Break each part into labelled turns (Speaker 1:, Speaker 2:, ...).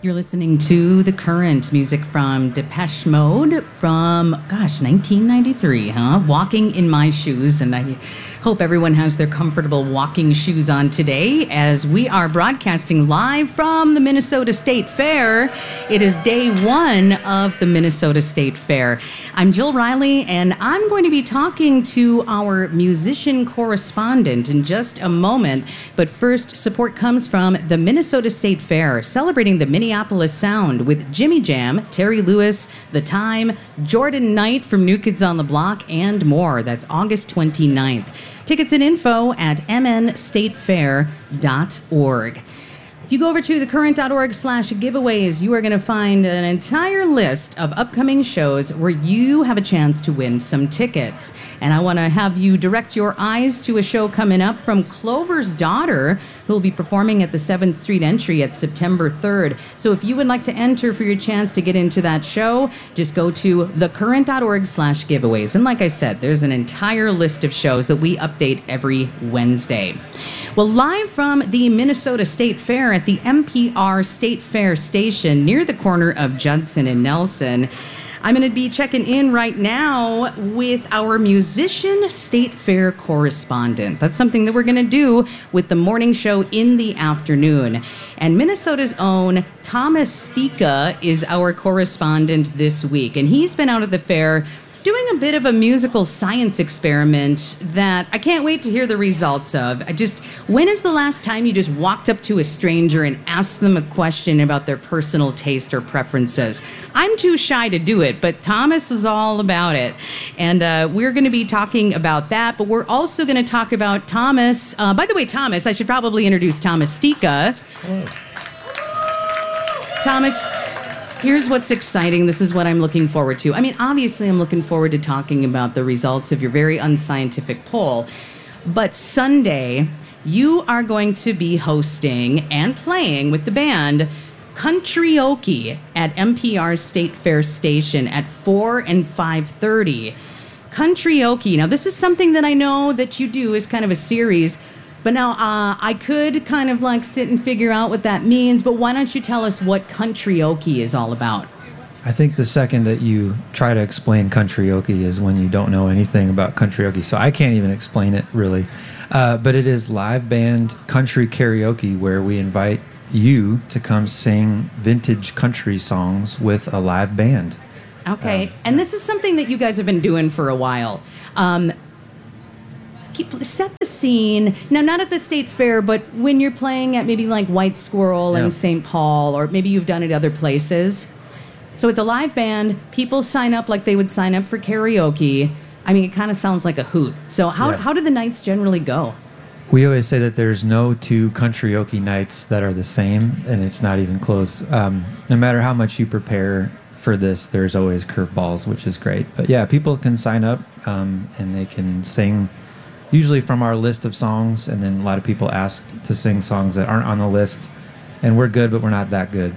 Speaker 1: You're listening to The Current, music from Depeche Mode from, 1993, huh? Walking in My Shoes. And I hope everyone has their comfortable walking shoes on today as we are broadcasting live from the Minnesota State Fair. It is day one of the Minnesota State Fair. I'm Jill Riley, and I'm going to be talking to our musician correspondent in just a moment. But first, support comes from the Minnesota State Fair, celebrating the Minneapolis Sound with Jimmy Jam, Terry Lewis, The Time, Jordan Knight from New Kids on the Block, and more. That's August 29th. Tickets and info at mnstatefair.org. If you go over to thecurrent.org/giveaways, you are going to find an entire list of upcoming shows where you have a chance to win some tickets. And I want to have you direct your eyes to a show coming up from Clover's Daughter, who will be performing at the 7th Street Entry at September 3rd. So if you would like to enter for your chance to get into that show, just go to thecurrent.org/giveaways. And like I said, there's an entire list of shows that we update every Wednesday. Well, live from the Minnesota State Fair at the NPR State Fair station near the corner of Judson and Nelson, I'm going to be checking in right now with our musician State Fair correspondent. That's something that we're going to do with the morning show in the afternoon. And Minnesota's own Thomas Stika is our correspondent this week. And he's been out at the fair doing a bit of a musical science experiment that I can't wait to hear the results of. When is the last time you just walked up to a stranger and asked them a question about their personal taste or preferences? I'm too shy to do it, but Thomas is all about it. And we're going to be talking about that, but we're also going to talk about Thomas. By the way, Thomas, I should probably introduce Thomas Stika.
Speaker 2: Hello.
Speaker 1: Thomas, here's what's exciting. This is what I'm looking forward to. I mean, obviously, I'm looking forward to talking about the results of your very unscientific poll. But Sunday, you are going to be hosting and playing with the band Country-oke at NPR State Fair Station at 4 and 5:30. Country-oke. Now, this is something that I know that you do as kind of a series. But now, I could kind of like sit and figure out what that means, but why don't you tell us what Country-oke is all about?
Speaker 2: I think the second that you try to explain Country-oke is when you don't know anything about Country-oke, so I can't even explain it, really. But it is live band country karaoke where we invite you to come sing vintage country songs with a live band.
Speaker 1: Okay, and this is something that you guys have been doing for a while. Set the scene. Now, not at the State Fair, but when you're playing at maybe like White Squirrel and St. Paul, or maybe you've done it other places. So it's a live band. People sign up like they would sign up for karaoke. I mean, it kind of sounds like a hoot. So how do the nights generally go?
Speaker 2: We always say that there's no two Country-oke nights that are the same, and it's not even close. No matter how much you prepare for this, there's always curveballs, which is great. But yeah, people can sign up and they can sing usually from our list of songs, and then a lot of people ask to sing songs that aren't on the list, and we're good, but we're not that good.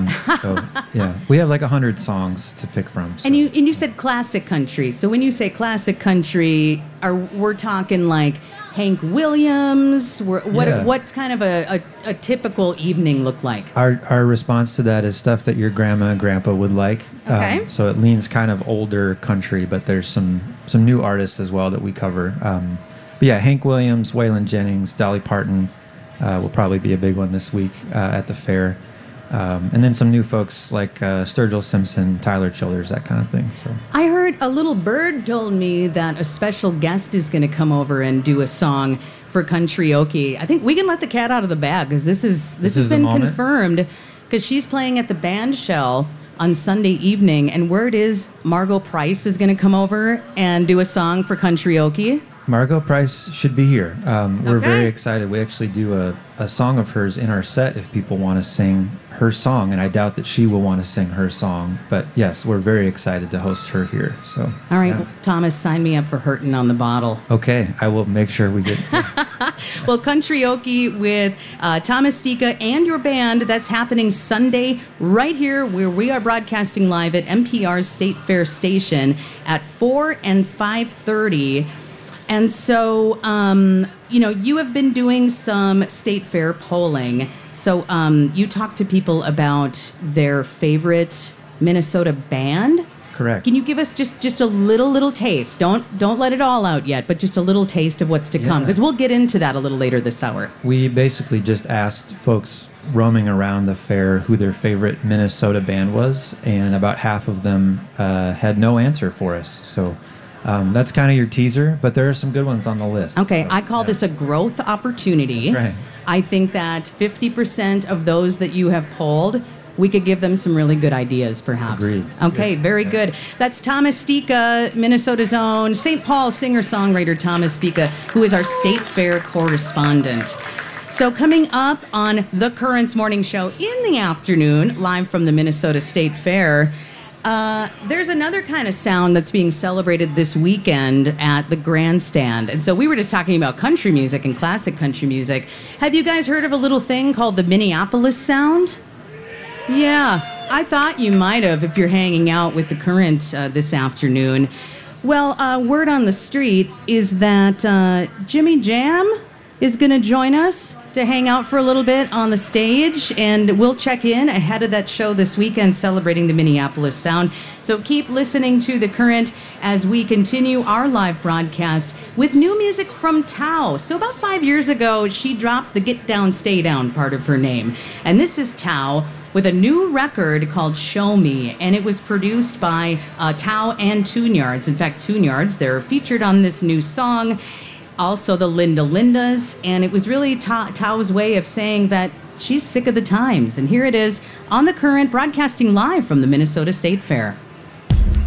Speaker 2: So yeah, we have like 100 songs to pick from. So.
Speaker 1: And you said classic country. So when you say classic country, we're talking like Hank Williams? What's kind of a typical evening look like?
Speaker 2: Our response to that is stuff that your grandma and grandpa would like.
Speaker 1: Okay.
Speaker 2: So it leans kind of older country, but there's some new artists as well that we cover. But yeah, Hank Williams, Waylon Jennings, Dolly Parton will probably be a big one this week at the fair. And then some new folks like Sturgill Simpson, Tyler Childers, that kind of thing. So
Speaker 1: I heard a little bird told me that a special guest is going to come over and do a song for Country-oke. I think we can let the cat out of the bag because this has been confirmed because she's playing at the Band Shell on Sunday evening, and word is Margo Price is going to come over and do a song for Country-oke.
Speaker 2: Margo Price should be here. We're very excited. We actually do a song of hers in our set if people want to sing her song, and I doubt that she will want to sing her song. But yes, we're very excited to host her here. So
Speaker 1: all right, well, Thomas, sign me up for Hurtin' on the Bottle.
Speaker 2: Okay, I will make sure we get
Speaker 1: Well, Country-oke with Thomas Stika and your band, that's happening Sunday right here where we are broadcasting live at NPR's State Fair Station at 4 and 5:30. And so, you have been doing some State Fair polling, So you talk to people about their favorite Minnesota band.
Speaker 2: Correct.
Speaker 1: Can you give us just a little taste? Don't let it all out yet, but just a little taste of what's to come, because we'll get into that a little later this hour.
Speaker 2: We basically just asked folks roaming around the fair who their favorite Minnesota band was, and about half of them had no answer for us. So that's kind of your teaser, but there are some good ones on the list.
Speaker 1: Okay,
Speaker 2: so,
Speaker 1: I call this a growth opportunity.
Speaker 2: That's right.
Speaker 1: I think that 50% of those that you have polled, we could give them some really good ideas, perhaps.
Speaker 2: Agreed.
Speaker 1: Okay, very good. That's Thomas Stika, Minnesota's own St. Paul singer-songwriter Thomas Stika, who is our State Fair correspondent. So coming up on the Currents Morning Show in the afternoon, live from the Minnesota State Fair, there's another kind of sound that's being celebrated this weekend at the Grandstand. And so we were just talking about country music and classic country music. Have you guys heard of a little thing called the Minneapolis sound? Yeah, I thought you might have if you're hanging out with the Current this afternoon. Well, word on the street is that Jimmy Jam is going to join us to hang out for a little bit on the stage, and we'll check in ahead of that show this weekend celebrating the Minneapolis sound. So keep listening to The Current as we continue our live broadcast with new music from Tao. So about 5 years ago, she dropped the Get Down, Stay Down part of her name. And this is Tao with a new record called Show Me, and it was produced by Tao and Tune Yards. In fact, Tune Yards, they're featured on this new song. Also the Linda Lindas, and it was really Tao's way of saying that she's sick of the times. And here it is on The Current, broadcasting live from the Minnesota State Fair.